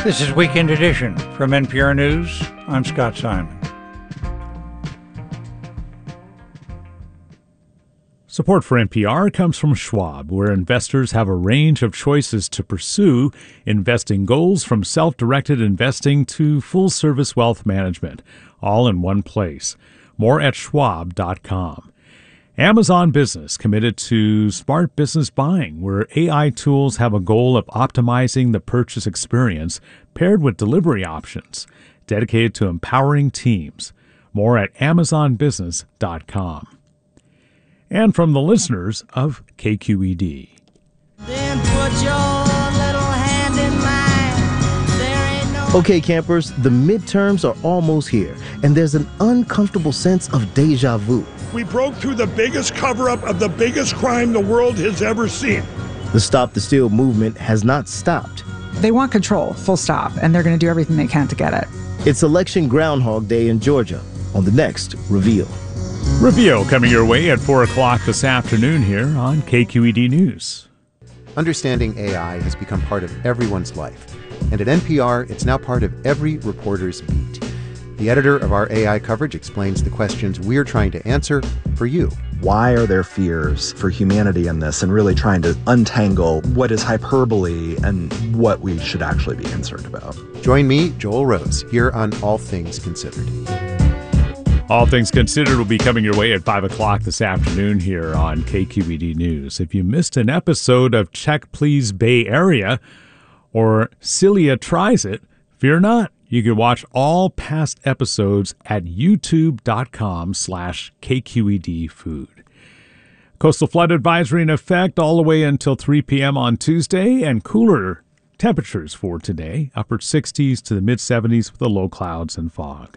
This is Weekend Edition from NPR News. I'm Scott Simon. Support for NPR comes from Schwab, where investors have a range of choices to pursue investing goals from self-directed investing to full-service wealth management, all in one place. More at schwab.com. Amazon Business committed to smart business buying, where AI tools have a goal of optimizing the purchase experience paired with delivery options, dedicated to empowering teams. More at amazonbusiness.com. And from the listeners of KQED. Then put your little hand in mine. There ain't no... Okay, campers, the midterms are almost here, and there's an uncomfortable sense of deja vu. We broke through the biggest cover-up of the biggest crime the world has ever seen. The Stop the Steal movement has not stopped. They want control, full stop, and they're going to do everything they can to get it. It's Election Groundhog Day in Georgia on the next Reveal. Reveal coming your way at 4 o'clock this afternoon here on KQED News. Understanding AI has become part of everyone's life, and at NPR, it's now part of every reporter's beat. The editor of our AI coverage explains the questions we're trying to answer for you. Why are there fears for humanity in this, and really trying to untangle what is hyperbole and what we should actually be concerned about. Join me, Joel Rose, here on All Things Considered. All Things Considered will be coming your way at 5 o'clock this afternoon here on KQED News. If you missed an episode of Check Please Bay Area or Celia Tries It, fear not. You can watch all past episodes at youtube.com/KQEDfood. Coastal flood advisory in effect all the way until 3 p.m. on Tuesday, and cooler temperatures for today, upper 60s to the mid-70s with the low clouds and fog.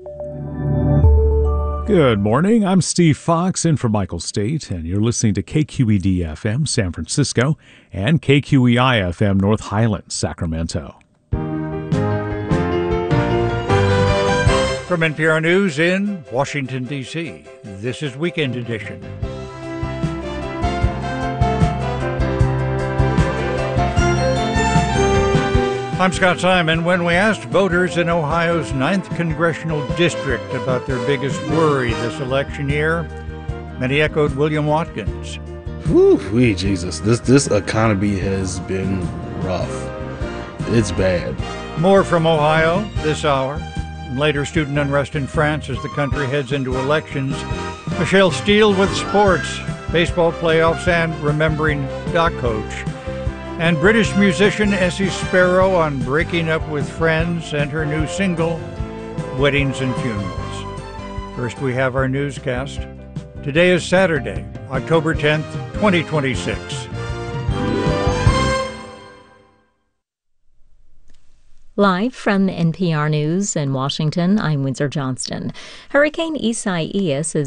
Good morning. I'm Steve Fox in for Michael State, and you're listening to KQED-FM San Francisco and KQEI-FM North Highlands, Sacramento. From NPR News in Washington, D.C., this is Weekend Edition. I'm Scott Simon. When we asked voters in Ohio's 9th Congressional District about their biggest worry this election year, many echoed William Watkins. Whew, Jesus, this economy has been rough. It's bad. More from Ohio this hour. Later, student unrest in France as the country heads into elections. Michelle Steele with sports, baseball playoffs, and remembering Doc Coach. And British musician Essie Sparrow on breaking up with friends and her new single, Weddings and Funerals. First, we have our newscast. Today is Saturday, October 10th, 2026. Live from NPR News in Washington, I'm Windsor Johnston. Hurricane Isaias is